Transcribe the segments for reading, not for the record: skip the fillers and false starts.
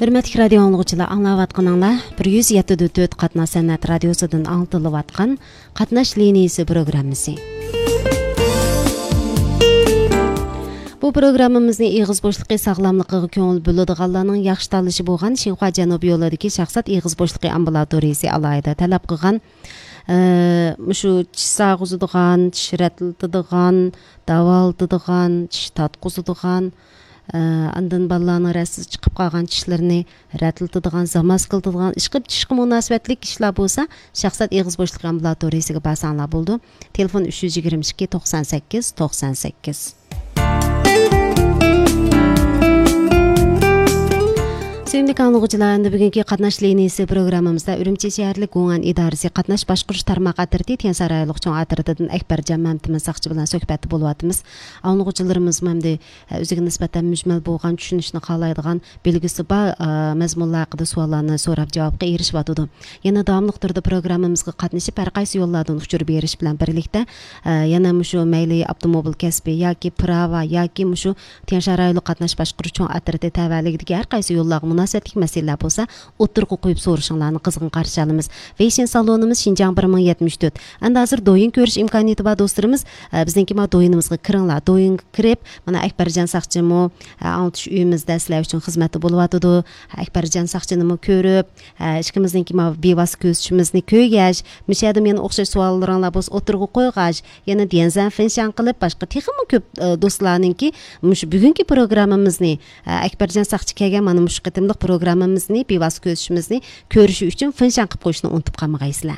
Hürmetli radio anlıqçılar, anlayatqanlar 107.4 Qatnaş Sənət radiosudan anlatılıb atqan Qatnaş liniyası proqramımızı. Bu proqramımızın ağız boşluqı sağlamlıqıga köngül bölüdüganlarning yaxşı tanışı bolğan Şinxua Janub yolidagi şahsat ağız boşluqı ambulatoriyasi alayda talab qilgan şu tish sag'uzidigan, tish ratildigan, davoldigan, tish tatquzidigan andan balalarning rassiz chiqib qolgan tishlarini ratildigan, zamas qildigan, ishqib tishga munosabatli ishlar bo'lsa, shaxsat ağız boşluqi ambulatoriyasiga barsanglar bo'ldi. Telefon 322 98 98. Sevimli kanlıqçılarında bugünkü Qatnaş liniyası programımızda Ürümçi şəhərlik Qoğan İdarəsi Qatnaş Başquruş Tarmaq Atirti Tensaraylık çoğun Atirtidən Əkbərcan Məmtimin saqçı bilan söhbəti boluyatımız. Anlıqçılarımız məmdi özüge nisbətən mücməl bolğan düşünüşünü qalaydigan bilgisi bar məzmunlar haqqında suallarını sorab cavabqa erişib atıdı. Yana davamlıq turda programımızga qatnaşıb hər qaysı yollardan uçurub eriş bilan birlikdə yana muşu məyli avtomobil kəsbi yoki prava yoki muşu Tensaraylık Qatnaş Başquruş çoğun Atirti təvəllüdəki hər qaysı yollarga münasibətlik məsələlər bolsa, oturğu qoyub soruşunlarını qızğın qarşı alımız. Veysin salonumuz Şinjan 1074. Anda hazır doyun görüş imkaniyeti var dostlarımız. Bizdeki ma doyunumuzga kiringlar. Doyun kirib, mana Əkbərcan Saqçımı anlatış uyimizdə sizlər üçün xizməti boluvatıdı. Əkbərcan Saqçını görüb, işkimizdeki ma bevas gözçümüzni köygəş, müşədə meni oxşaş suallarınlar bolsa oturğu qoyğaş, yana diyenzən fenşan qılıb, başqa texmi köp dostlarınki bugünkü proqramımızı Əkbərcan Saqçı kelgan mana mush qitimliq programmamizni, bevas ko'rishimizni ko'rishi uchun finshan qilib qo'yishni unutib qolmaysizlar.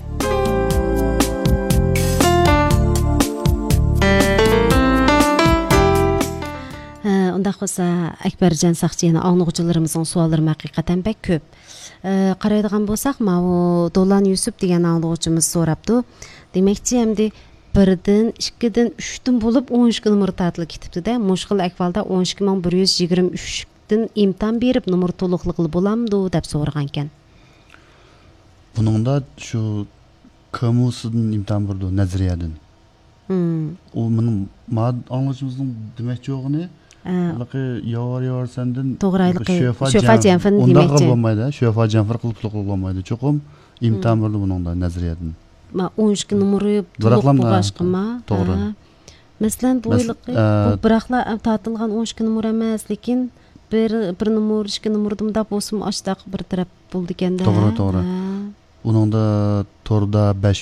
Unda bo'lsa Əkbərcan Saqçıning anlıqçılarımızın suallari haqiqatan bek ko'p. Qaraydigan bo'lsak, mana Dolan Yusuf degan anlıqçımız so'rabdi. Demakchi, endi 1dan, 2dan, 3dan bo'lib 12 numar tatili ketibdi-da. Mushkil ahvolda 12123 imtihan berib numar to'liqliqli bo'lamdi deb so'ragan ekan. Buningda shu KMU'sidan imtihan berdi, nazariyadan. U mening anglashimizning demakchi o'g'ini Laqi yavar sendan Şöfa Janfir demakchi. Bo'lmaydi, Şöfa Janfir qilib bo'lmaydi. Cho'qim imtihan berdi buningda nazariyadan. Ma 12 numari to'liq bo'lg'ashqima. To'g'ri. Masalan, bu biroqlar tatilgan 12 numar emas, lekin bir numar, 2 numardımda bo'lsam ashtaq bir taraf bo'ldi ekanda. To'g'ri. Uningda to'rda 5